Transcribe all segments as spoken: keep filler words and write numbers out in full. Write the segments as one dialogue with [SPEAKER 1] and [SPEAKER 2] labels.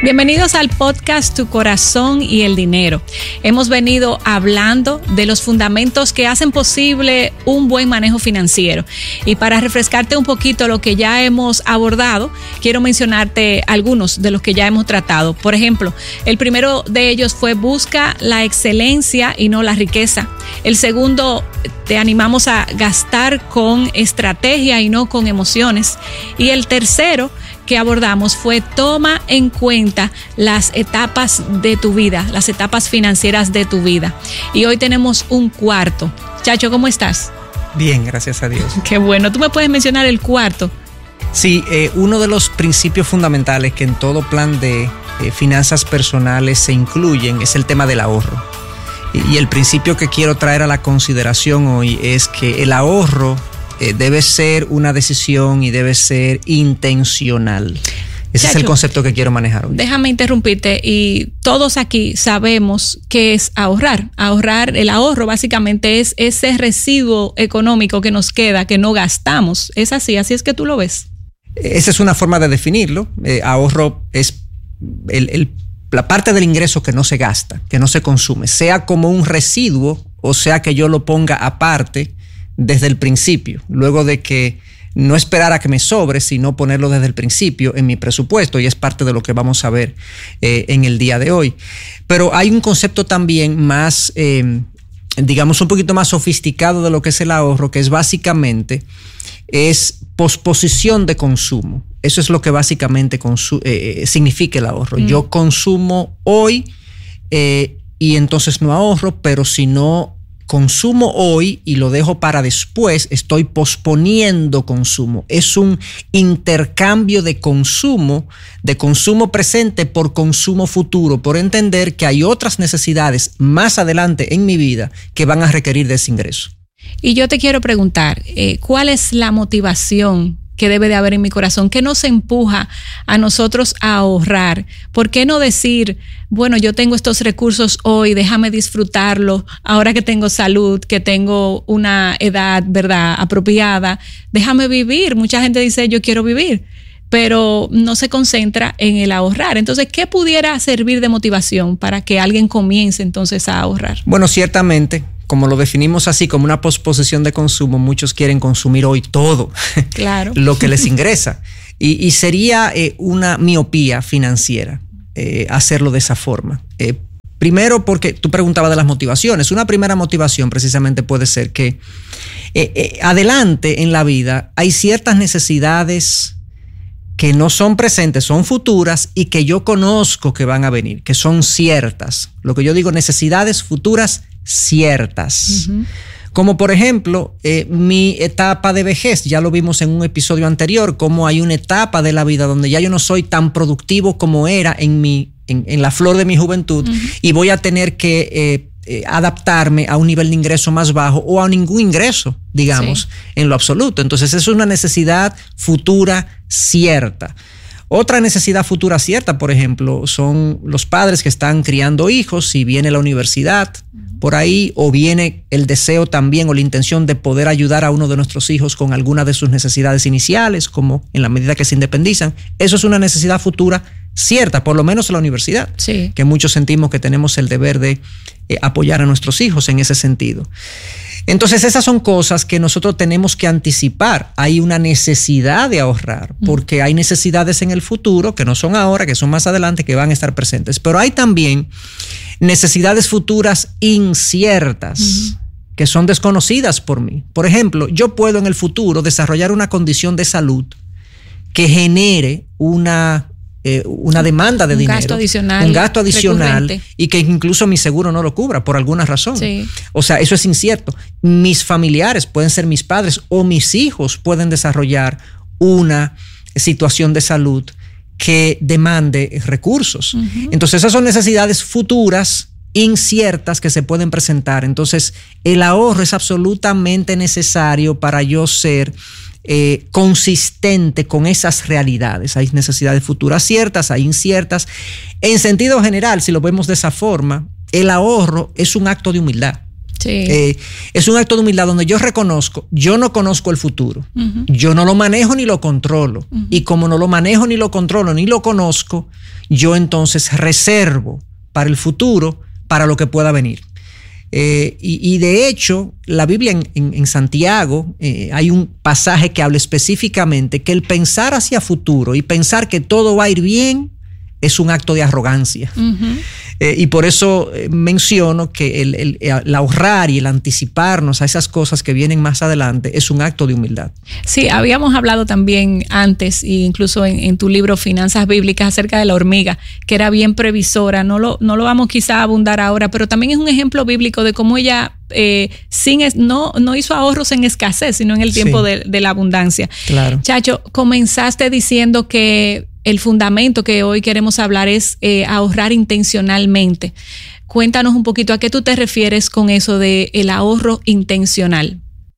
[SPEAKER 1] Bienvenidos al podcast Tu Corazón y el Dinero. Hemos venido hablando de los fundamentos que hacen posible un buen manejo financiero. Y para refrescarte un poquito lo que ya hemos abordado, quiero mencionarte algunos de los que ya hemos tratado. Por ejemplo, el primero de ellos fue busca la excelencia y no la riqueza. El segundo, te animamos a gastar con estrategia y no con emociones. Y el tercero que abordamos fue toma en cuenta las etapas de tu vida, las etapas financieras de tu vida. Y hoy tenemos un cuarto. Chacho, ¿cómo estás?
[SPEAKER 2] Bien, gracias a Dios.
[SPEAKER 1] Qué bueno. ¿Tú me puedes mencionar el cuarto?
[SPEAKER 2] Sí, eh, uno de los principios fundamentales que en todo plan de eh, finanzas personales se incluyen es el tema del ahorro. Y, y el principio que quiero traer a la consideración hoy es que el ahorro Eh, debe ser una decisión y debe ser intencional. Ese Chacho, es el concepto que quiero manejar hoy.
[SPEAKER 1] Déjame interrumpirte, y todos aquí sabemos qué es ahorrar. Ahorrar, el ahorro básicamente es ese residuo económico que nos queda, que no gastamos. ¿Es así? ¿Así es que tú lo ves?
[SPEAKER 2] Esa es una forma de definirlo. Eh, ahorro es el, el, la parte del ingreso que no se gasta, que no se consume, sea como un residuo o sea que yo lo ponga aparte desde el principio, luego de que no esperar a que me sobre, sino ponerlo desde el principio en mi presupuesto, y es parte de lo que vamos a ver eh, en el día de hoy. Pero hay un concepto también más, eh, digamos, un poquito más sofisticado de lo que es el ahorro, que es básicamente es posposición de consumo. Eso es lo que básicamente consu- eh, significa el ahorro. Mm. Yo consumo hoy eh, y entonces no ahorro, pero si no consumo hoy y lo dejo para después, estoy posponiendo consumo. Es un intercambio de consumo, de consumo presente por consumo futuro, por entender que hay otras necesidades más adelante en mi vida que van a requerir de ese ingreso.
[SPEAKER 1] Y yo te quiero preguntar, eh, ¿cuál es la motivación que debe de haber en mi corazón? ¿Qué nos empuja a nosotros a ahorrar? ¿Por qué no decir, bueno, yo tengo estos recursos hoy, déjame disfrutarlo, ahora que tengo salud, que tengo una edad, ¿verdad?, apropiada, déjame vivir? Mucha gente dice, yo quiero vivir, pero no se concentra en el ahorrar. Entonces, ¿qué pudiera servir de motivación para que alguien comience entonces a ahorrar?
[SPEAKER 2] Bueno, ciertamente, como lo definimos así, como una posposición de consumo, muchos quieren consumir hoy todo, claro, lo que les ingresa. Y, y sería eh, una miopía financiera eh, hacerlo de esa forma. Eh, primero, porque tú preguntabas de las motivaciones. Una primera motivación precisamente puede ser que eh, eh, adelante en la vida hay ciertas necesidades que no son presentes, son futuras y que yo conozco que van a venir, que son ciertas. Lo que yo digo, necesidades futuras ciertas. Uh-huh. Como por ejemplo, eh, mi etapa de vejez, ya lo vimos en un episodio anterior, cómo hay una etapa de la vida donde ya yo no soy tan productivo como era en, mi, en, en la flor de mi juventud, uh-huh, y voy a tener que eh, eh, adaptarme a un nivel de ingreso más bajo o a ningún ingreso, digamos, sí, en lo absoluto. Entonces, es una necesidad futura cierta. Otra necesidad futura cierta, por ejemplo, son los padres que están criando hijos, si viene la universidad por ahí, o viene el deseo también o la intención de poder ayudar a uno de nuestros hijos con alguna de sus necesidades iniciales, como en la medida que se independizan. Eso es una necesidad futura cierta, por lo menos en la universidad, sí, que muchos sentimos que tenemos el deber de eh, apoyar a nuestros hijos en ese sentido. Entonces, esas son cosas que nosotros tenemos que anticipar. Hay una necesidad de ahorrar, porque hay necesidades en el futuro que no son ahora, que son más adelante, que van a estar presentes. Pero hay también necesidades futuras inciertas, uh-huh, que son desconocidas por mí. Por ejemplo, yo puedo en el futuro desarrollar una condición de salud que genere una Eh, una demanda de un dinero,
[SPEAKER 1] gasto adicional,
[SPEAKER 2] un gasto adicional
[SPEAKER 1] recurrente,
[SPEAKER 2] y que incluso mi seguro no lo cubra por alguna razón.
[SPEAKER 1] Sí.
[SPEAKER 2] O sea, eso es incierto. Mis familiares pueden ser mis padres o mis hijos pueden desarrollar una situación de salud que demande recursos. Uh-huh. Entonces, esas son necesidades futuras inciertas que se pueden presentar. Entonces, el ahorro es absolutamente necesario para yo ser Eh, consistente con esas realidades. Hay necesidades futuras ciertas, hay inciertas. En sentido general, si lo vemos de esa forma, el ahorro es un acto de humildad.
[SPEAKER 1] Sí.
[SPEAKER 2] Eh, es un acto de humildad donde yo reconozco, yo no conozco el futuro, uh-huh. yo no lo manejo ni lo controlo, uh-huh. y como no lo manejo ni lo controlo ni lo conozco, yo entonces reservo para el futuro, para lo que pueda venir. Eh, y, y de hecho, la Biblia en, en, en Santiago, eh, hay un pasaje que habla específicamente que el pensar hacia futuro y pensar que todo va a ir bien es un acto de arrogancia. Uh-huh. Eh, y por eso eh, menciono que el, el, el ahorrar y el anticiparnos a esas cosas que vienen más adelante es un acto de humildad.
[SPEAKER 1] Sí, habíamos hablado también antes, e incluso en, en tu libro Finanzas Bíblicas, acerca de la hormiga, que era bien previsora. No lo, no lo vamos quizá a abundar ahora, pero también es un ejemplo bíblico de cómo ella eh, sin es, no, no hizo ahorros en escasez, sino en el tiempo sí. de, de la abundancia.
[SPEAKER 2] Claro.
[SPEAKER 1] Chacho, comenzaste diciendo que el fundamento que hoy queremos hablar es eh, ahorrar intencionalmente. Cuéntanos un poquito a qué tú te refieres con eso de el ahorro intencional.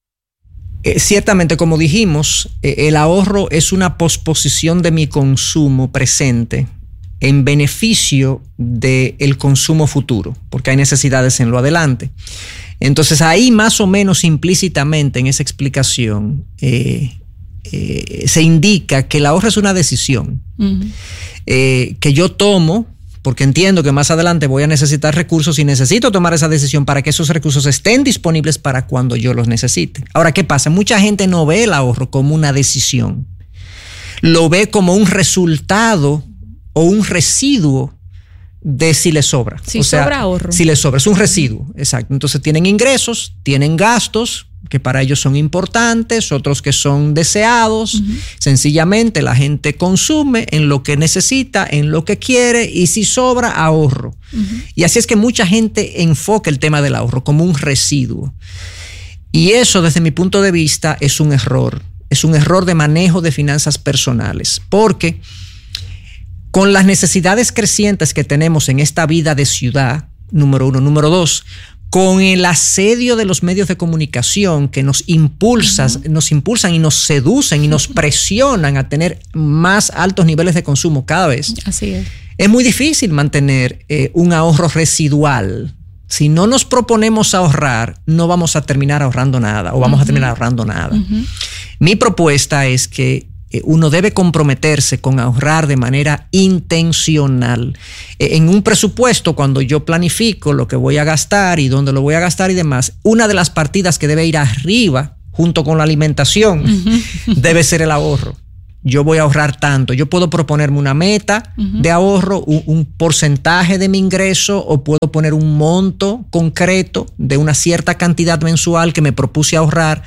[SPEAKER 2] Eh, ciertamente, como dijimos, eh, el ahorro es una posposición de mi consumo presente en beneficio del consumo futuro, porque hay necesidades en lo adelante. Entonces, ahí más o menos implícitamente en esa explicación, eh, Eh, se indica que el ahorro es una decisión uh-huh. eh, que yo tomo porque entiendo que más adelante voy a necesitar recursos y necesito tomar esa decisión para que esos recursos estén disponibles para cuando yo los necesite. Ahora, ¿qué pasa? Mucha gente no ve el ahorro como una decisión, lo ve como un resultado o un residuo de si le sobra.
[SPEAKER 1] Si
[SPEAKER 2] o sea,
[SPEAKER 1] sobra ahorro.
[SPEAKER 2] Si le sobra, es un residuo, exacto. Entonces tienen ingresos, tienen gastos, que para ellos son importantes, otros que son deseados. Uh-huh. Sencillamente la gente consume en lo que necesita, en lo que quiere, y si sobra, ahorro. Uh-huh. Y así es que mucha gente enfoca el tema del ahorro como un residuo. Y eso, desde mi punto de vista, es un error. Es un error de manejo de finanzas personales, porque con las necesidades crecientes que tenemos en esta vida de ciudad, número uno. Número dos, con el asedio de los medios de comunicación que nos impulsa, uh-huh. nos impulsan y nos seducen y nos presionan a tener más altos niveles de consumo cada vez.
[SPEAKER 1] Así es.
[SPEAKER 2] Es muy difícil mantener eh, un ahorro residual. Si no nos proponemos ahorrar, no vamos a terminar ahorrando nada o vamos uh-huh. a terminar ahorrando nada. Uh-huh. Mi propuesta es que uno debe comprometerse con ahorrar de manera intencional. En un presupuesto, cuando yo planifico lo que voy a gastar y dónde lo voy a gastar y demás, una de las partidas que debe ir arriba, junto con la alimentación, uh-huh. debe ser el ahorro. Yo voy a ahorrar tanto. Yo puedo proponerme una meta uh-huh. de ahorro, un, un porcentaje de mi ingreso, o puedo poner un monto concreto de una cierta cantidad mensual que me propuse ahorrar.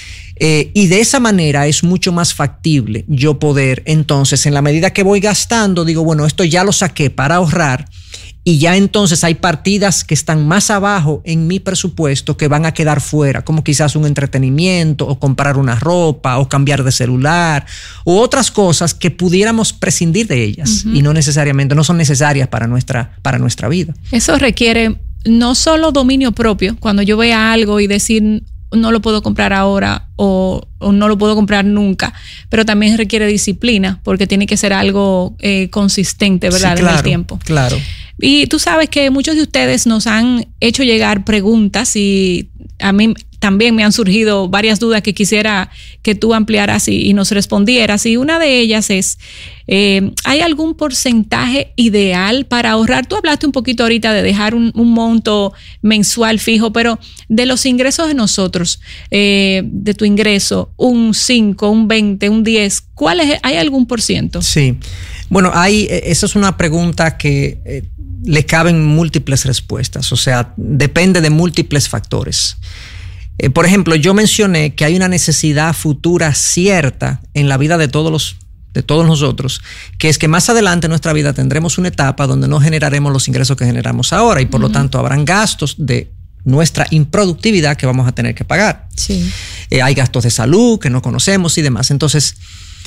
[SPEAKER 2] Eh, y de esa manera es mucho más factible yo poder, entonces, en la medida que voy gastando, digo, bueno, esto ya lo saqué para ahorrar, y ya entonces hay partidas que están más abajo en mi presupuesto que van a quedar fuera, como quizás un entretenimiento, o comprar una ropa, o cambiar de celular, o otras cosas que pudiéramos prescindir de ellas, uh-huh. y no necesariamente, no son necesarias para nuestra, para nuestra vida.
[SPEAKER 1] Eso requiere no solo dominio propio, cuando yo vea algo y decir, no lo puedo comprar ahora o, o no lo puedo comprar nunca, pero también requiere disciplina, porque tiene que ser algo eh, consistente, ¿verdad? Sí,
[SPEAKER 2] claro,
[SPEAKER 1] en el tiempo.
[SPEAKER 2] Claro.
[SPEAKER 1] Y tú sabes que muchos de ustedes nos han hecho llegar preguntas, y a mí también me han surgido varias dudas que quisiera que tú ampliaras y, y nos respondieras. Y una de ellas es, eh, ¿hay algún porcentaje ideal para ahorrar? Tú hablaste un poquito ahorita de dejar un, un monto mensual fijo, pero de los ingresos de nosotros, eh, de tu ingreso, un cinco, un veinte, un diez, ¿cuál es? ¿Hay algún por ciento?
[SPEAKER 2] Sí. Bueno, hay, esa es una pregunta que eh, le caben múltiples respuestas, o sea, depende de múltiples factores. Eh, por ejemplo, yo mencioné que hay una necesidad futura cierta en la vida de todos los, de todos nosotros, que es que más adelante en nuestra vida tendremos una etapa donde no generaremos los ingresos que generamos ahora, y por uh-huh. lo tanto habrán gastos de nuestra improductividad que vamos a tener que pagar.
[SPEAKER 1] Sí.
[SPEAKER 2] Eh, hay gastos de salud que no conocemos y demás. Entonces,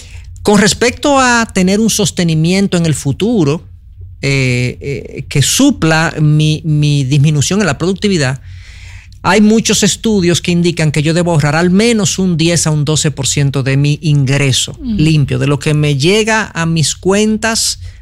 [SPEAKER 2] con respecto a tener un sostenimiento en el futuro eh, eh, que supla mi, mi disminución en la productividad, hay muchos estudios que indican que yo debo ahorrar al menos un diez a un doce por ciento de mi ingreso mm. limpio, de lo que me llega a mis cuentas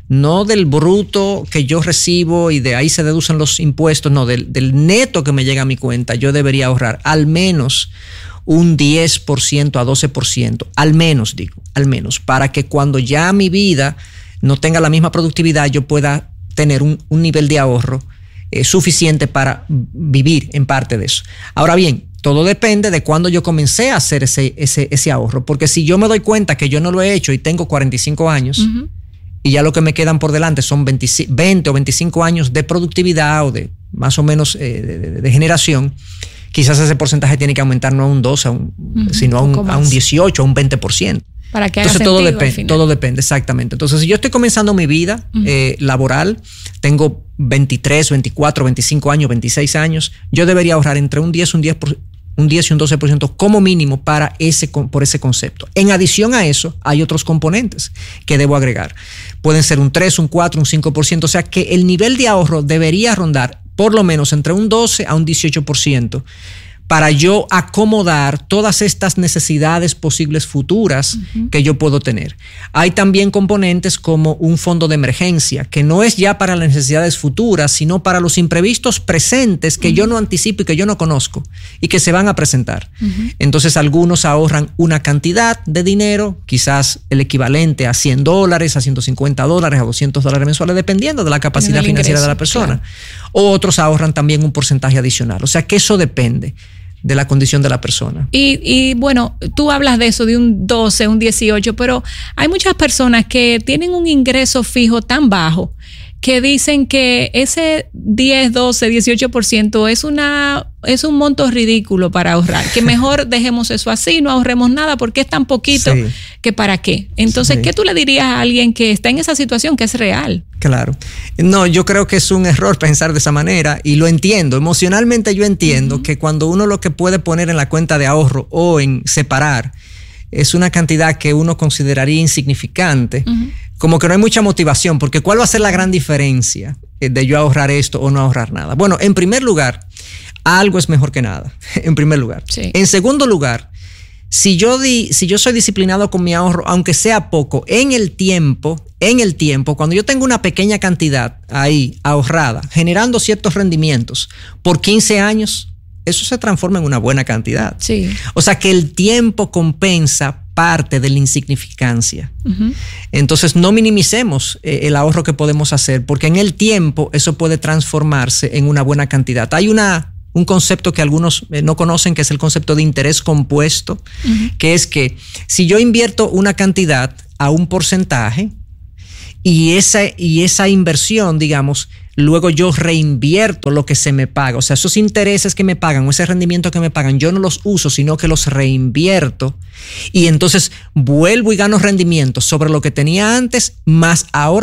[SPEAKER 2] no del bruto que yo recibo y de ahí se deducen los impuestos, no, del, del neto que me llega a mi cuenta, yo debería ahorrar al menos un diez por ciento a doce por ciento, al menos digo, al menos, para que cuando ya mi vida no tenga la misma productividad, yo pueda tener un, un nivel de ahorro eh, suficiente para vivir en parte de eso. Ahora bien, todo depende de cuándo yo comencé a hacer ese, ese, ese ahorro, porque si yo me doy cuenta que yo no lo he hecho y tengo cuarenta y cinco años, uh-huh. y ya lo que me quedan por delante son veinte, veinte o veinticinco años de productividad o de más o menos eh, de, de, de generación, quizás ese porcentaje tiene que aumentar no a un doce, a un, uh-huh, sino a un, a un dieciocho, a un veinte por ciento.
[SPEAKER 1] Para que
[SPEAKER 2] Entonces todo depende, todo depende, exactamente. Entonces, si yo estoy comenzando mi vida uh-huh. eh, laboral, tengo veintitrés, veinticuatro, veinticinco años, veintiséis años, yo debería ahorrar entre un diez, un diez por ciento, un diez y un doce por ciento como mínimo para ese, por ese concepto. En adición a eso, hay otros componentes que debo agregar. Pueden ser un tres, un cuatro, un cinco por ciento. O sea que el nivel de ahorro debería rondar por lo menos entre un doce a un dieciocho por ciento para yo acomodar todas estas necesidades posibles futuras uh-huh. que yo puedo tener. Hay también componentes como un fondo de emergencia, que no es ya para las necesidades futuras, sino para los imprevistos presentes que uh-huh. yo no anticipo y que yo no conozco y que se van a presentar. Uh-huh. Entonces, algunos ahorran una cantidad de dinero, quizás el equivalente a cien dólares, a ciento cincuenta dólares, a doscientos dólares mensuales, dependiendo de la capacidad financiera ingreso, de la persona. Claro. O otros ahorran también un porcentaje adicional. O sea que eso depende de la condición de la persona.
[SPEAKER 1] Y, y bueno, tú hablas de eso, de un doce, un dieciocho, pero hay muchas personas que tienen un ingreso fijo tan bajo que dicen que ese diez, doce, dieciocho por ciento es una es un monto ridículo para ahorrar, que mejor dejemos eso así, no ahorremos nada porque es tan poquito sí. que para qué. Entonces, sí. ¿qué tú le dirías a alguien que está en esa situación que es real?
[SPEAKER 2] Claro. No, yo creo que es un error pensar de esa manera y lo entiendo. Emocionalmente yo entiendo uh-huh. que cuando uno lo que puede poner en la cuenta de ahorro o en separar es una cantidad que uno consideraría insignificante, uh-huh. como que no hay mucha motivación, porque ¿cuál va a ser la gran diferencia de yo ahorrar esto o no ahorrar nada? Bueno, en primer lugar, algo es mejor que nada, en primer lugar. Sí. En segundo lugar, si yo, di, si yo soy disciplinado con mi ahorro, aunque sea poco, en el tiempo, en el tiempo, cuando yo tengo una pequeña cantidad ahí ahorrada, generando ciertos rendimientos por quince años, eso se transforma en una buena cantidad.
[SPEAKER 1] Sí.
[SPEAKER 2] O sea que el tiempo compensa parte de la insignificancia. Uh-huh. Entonces no minimicemos eh, el ahorro que podemos hacer, porque en el tiempo eso puede transformarse en una buena cantidad. Hay una, un concepto que algunos eh, no conocen, que es el concepto de interés compuesto, uh-huh. que es que si yo invierto una cantidad a un porcentaje y esa, y esa inversión, digamos, luego yo reinvierto lo que se me paga. O sea, esos intereses que me pagan o ese rendimiento que me pagan, yo no los uso, sino que los reinvierto. Y entonces vuelvo y gano rendimientos sobre lo que tenía antes, más ahora